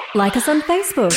Like us on Facebook.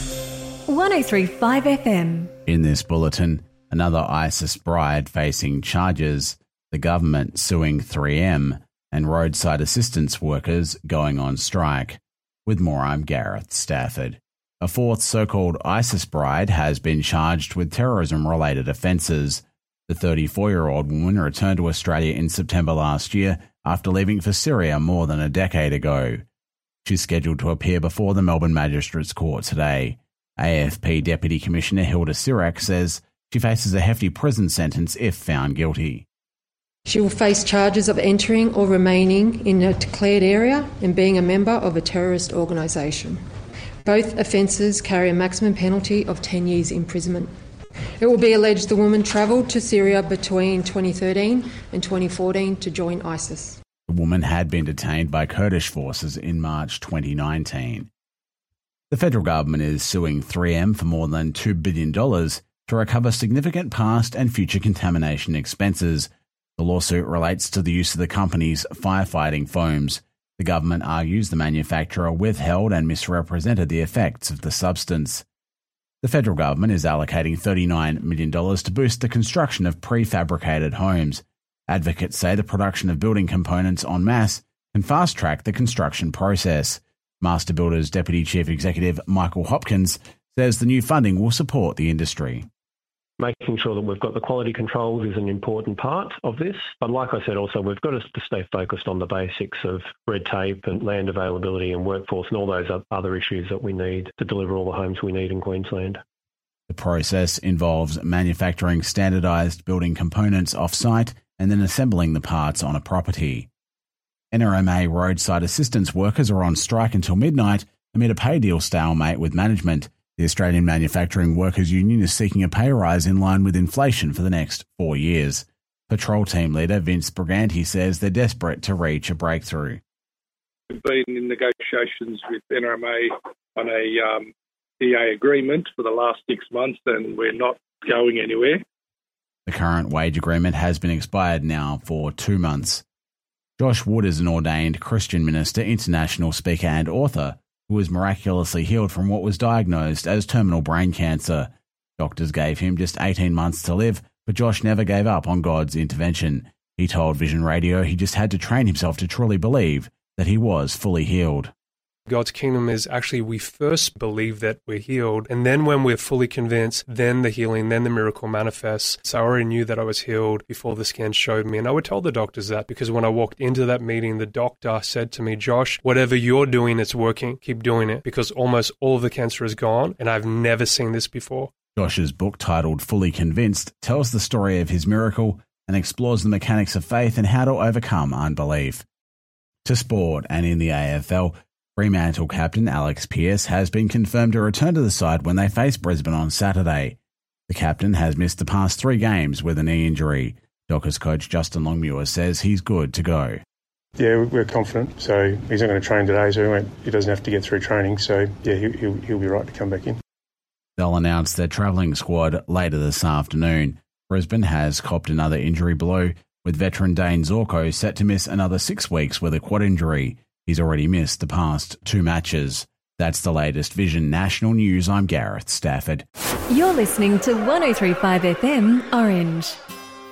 1035 FM. In this bulletin, another ISIS bride facing charges, the government suing 3M, and roadside assistance workers going on strike. With more, I'm Gareth Stafford. A fourth so-called ISIS bride has been charged with terrorism-related offences. The 34-year-old woman returned to Australia in September last year after leaving for Syria more than a decade ago. She's scheduled to appear before the Melbourne Magistrates Court today. AFP Deputy Commissioner Hilda Sirac says she faces a hefty prison sentence if found guilty. She will face charges of entering or remaining in a declared area and being a member of a terrorist organisation. Both offences carry a maximum penalty of 10 years imprisonment. It will be alleged the woman travelled to Syria between 2013 and 2014 to join ISIS. The woman had been detained by Kurdish forces in March 2019. The federal government is suing 3M for more than $2 billion to recover significant past and future contamination expenses. The lawsuit relates to the use of the company's firefighting foams. The government argues the manufacturer withheld and misrepresented the effects of the substance. The federal government is allocating $39 million to boost the construction of prefabricated homes. Advocates say the production of building components en masse can fast-track the construction process. Master Builders Deputy Chief Executive Michael Hopkins says the new funding will support the industry. Making sure that we've got the quality controls is an important part of this. But like I said, also, we've got to stay focused on the basics of red tape and land availability and workforce and all those other issues that we need to deliver all the homes we need in Queensland. The process involves manufacturing standardised building components off-site and then assembling the parts on a property. NRMA roadside assistance workers are on strike until midnight amid a pay deal stalemate with management. The Australian Manufacturing Workers Union is seeking a pay rise in line with inflation for the next 4 years. Patrol team leader Vince Briganti says they're desperate to reach a breakthrough. We've been in negotiations with NRMA on a DA agreement for the last 6 months and we're not going anywhere. The current wage agreement has been expired now for 2 months. Josh Wood is an ordained Christian minister, international speaker and author who was miraculously healed from what was diagnosed as terminal brain cancer. Doctors gave him just 18 months to live, but Josh never gave up on God's intervention. He told Vision Radio he just had to train himself to truly believe that he was fully healed. God's kingdom is actually we first believe that we're healed, and then when we're fully convinced, then the healing, then the miracle manifests. So I already knew that I was healed before the scan showed me, and I would tell the doctors that because when I walked into that meeting, the doctor said to me, Josh, whatever you're doing, it's working. Keep doing it because almost all of the cancer is gone, and I've never seen this before. Josh's book titled Fully Convinced tells the story of his miracle and explores the mechanics of faith and how to overcome unbelief. To sport, and in the AFL, Fremantle captain Alex Pearce has been confirmed to return to the side when they face Brisbane on Saturday. The captain has missed the past 3 games with a knee injury. Dockers coach Justin Longmuir says he's good to go. Yeah, we're confident. So he's not going to train today, so he doesn't have to get through training. So, yeah, he'll be right to come back in. They'll announce their travelling squad later this afternoon. Brisbane has copped another injury blow, with veteran Dane Zorko set to miss another 6 weeks with a quad injury. He's already missed the past 2 matches. That's the latest Vision National News. I'm Gareth Stafford. You're listening to 1035 FM Orange.